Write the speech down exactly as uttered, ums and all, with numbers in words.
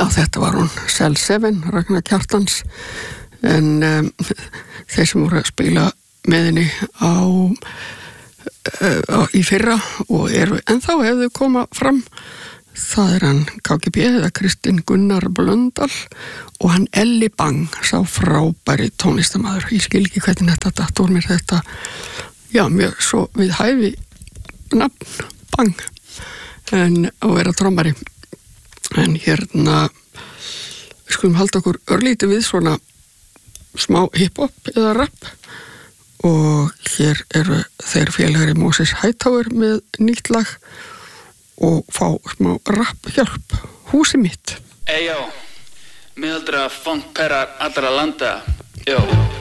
Já, þetta var hún Cell seven, Ragnar Kjartans, en um, þeir sem voru að spila með henni á, uh, í fyrra og eru ennþá ef þau koma fram, það er hann K G B eða Kristinn Gunnar Blöndal og hann Elli Bang, sá frábæri tónlistarmaður. Ég skil ekki hvernig þetta datt úr mér þetta, já, mjög svo við hæfi nafn Bang en að vera trommari. En hérna við skulum halda okkur örlítið við svona smá hip-hop eða rap og hér eru þeir félagari Moses Hightower með nýtt lag og fá smá rap hjálp, Húsið mitt. Eyjó, miðaldra funkperrar allra landa, jó.